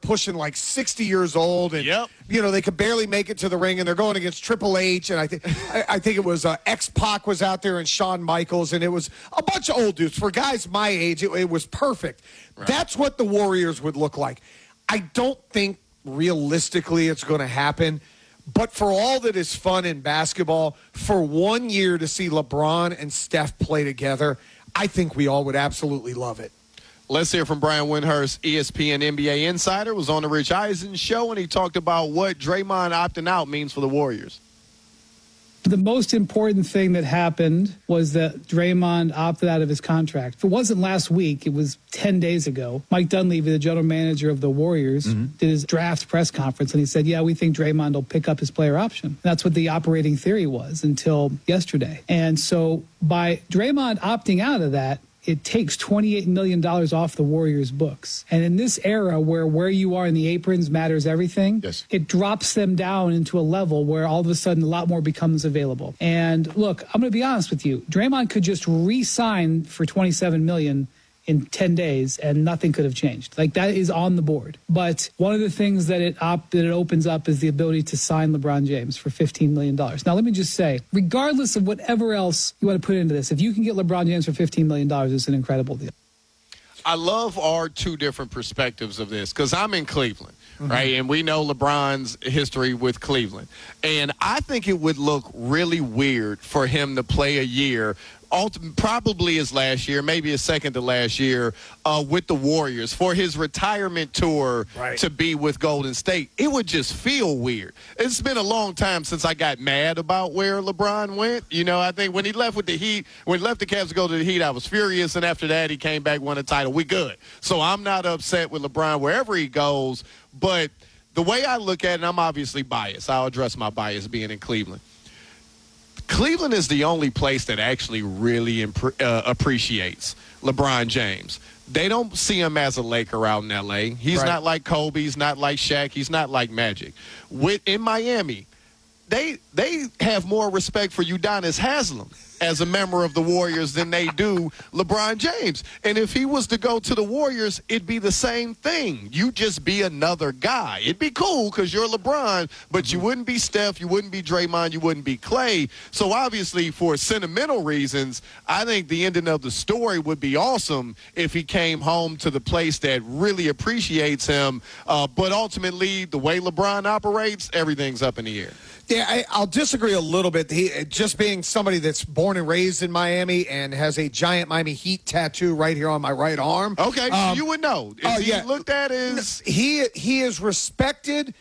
pushing like 60 years old, and Yep. they could barely make it to the ring, and they're going against Triple H, and I think it was X-Pac was out there and Shawn Michaels, and it was a bunch of old dudes. For guys my age, it was perfect. Right. That's what the Warriors would look like. I don't think realistically it's going to happen. But for all that is fun in basketball, for 1 year to see LeBron and Steph play together, I think we all would absolutely love it. Let's hear from Brian Windhorst, ESPN NBA insider, was on the Rich Eisen show, and he talked about what Draymond opting out means for the Warriors. The most important thing that happened was that Draymond opted out of his contract. If it wasn't last week, it was 10 days ago. Mike Dunleavy, the general manager of the Warriors, did his draft press conference, and he said, we think Draymond will pick up his player option. That's what the operating theory was until yesterday. And so by Draymond opting out of that, it takes $28 million off the Warriors' books. And in this era where you are in the aprons matters everything, yes, it drops them down into a level where all of a sudden a lot more becomes available. And look, I'm going to be honest with you. Draymond could just re-sign for $27 million in 10 days, and nothing could have changed. Like, that is on the board. But one of the things that it opens up is the ability to sign LeBron James for $15 million. Now, let me just say, regardless of whatever else you want to put into this, if you can get LeBron James for $15 million, it's an incredible deal. I love our two different perspectives of this because I'm in Cleveland, right? And we know LeBron's history with Cleveland. And I think it would look really weird for him to play a year, probably his last year, maybe his second to last year, with the Warriors for his retirement tour to be with Golden State. It would just feel weird. It's been a long time since I got mad about where LeBron went. I think when he left with the Heat, when he left the Cavs to go to the Heat, I was furious. And after that, he came back, won a title. We good. So I'm not upset with LeBron wherever he goes. But the way I look at it, and I'm obviously biased. I'll address my bias being in Cleveland. Cleveland is the only place that actually really appreciates LeBron James. They don't see him as a Laker out in L.A. He's not like Kobe. He's not like Shaq. He's not like Magic. In Miami, they have more respect for Udonis Haslem as a member of the Warriors than they do LeBron James. And if he was to go to the Warriors, it'd be the same thing. You just be another guy. It'd be cool because you're LeBron, but you wouldn't be Steph, you wouldn't be Draymond, you wouldn't be Clay. So obviously, for sentimental reasons, I think the ending of the story would be awesome if he came home to the place that really appreciates him. But ultimately, the way LeBron operates, everything's up in the air. Yeah, I'll disagree a little bit. Just being somebody that's born and raised in Miami and has a giant Miami Heat tattoo right here on my right arm. Okay, so you would know. Is he looked at as... He is respected.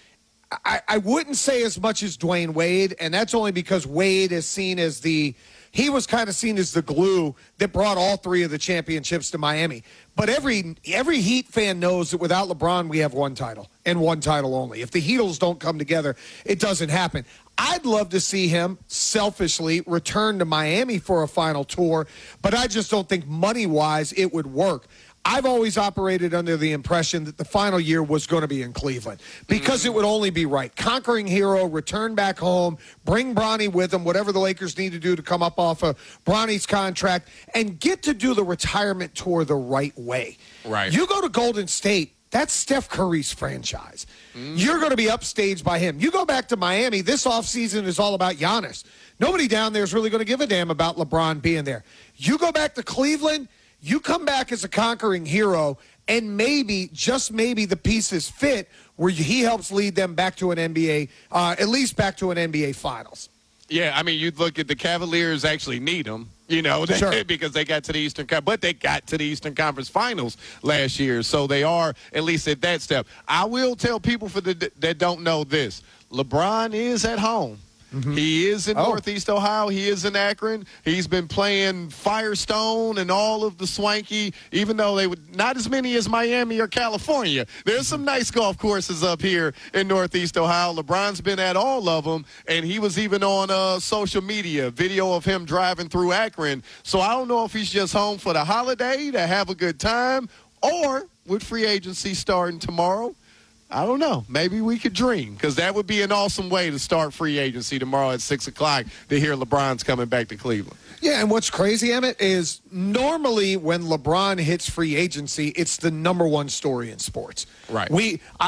I wouldn't say as much as Dwayne Wade, and that's only because Wade is seen as he was kind of seen as the glue that brought all three of the championships to Miami. But every Heat fan knows that without LeBron, we have one title and one title only. If the Heatles don't come together, it doesn't happen. I'd love to see him selfishly return to Miami for a final tour, but I just don't think money-wise it would work. I've always operated under the impression that the final year was going to be in Cleveland because it would only be right. Conquering hero, return back home, bring Bronny with him, whatever the Lakers need to do to come up off of Bronny's contract, and get to do the retirement tour the right way. Right. You go to Golden State, that's Steph Curry's franchise. You're going to be upstaged by him. You go back to Miami, this offseason is all about Giannis. Nobody down there is really going to give a damn about LeBron being there. You go back to Cleveland, you come back as a conquering hero, and maybe, just maybe, the pieces fit where he helps lead them back to an NBA, at least back to an NBA Finals. Yeah, I mean, you'd look at the Cavaliers actually need him, Sure. because they got to the Eastern Conference, but they got to the Eastern Conference Finals last year, so they are at least at that step. I will tell people that don't know this: LeBron is at home. He is in Northeast Ohio. He is in Akron. He's been playing Firestone and all of the swanky, even though they would not as many as Miami or California. There's some nice golf courses up here in Northeast Ohio. LeBron's been at all of them, and he was even on social media, video of him driving through Akron. So I don't know if he's just home for the holiday to have a good time, or with free agency starting tomorrow, I don't know. Maybe we could dream, because that would be an awesome way to start free agency tomorrow at 6 o'clock to hear LeBron's coming back to Cleveland. Yeah, and what's crazy, Emmett, is normally when LeBron hits free agency, it's the number one story in sports. Right.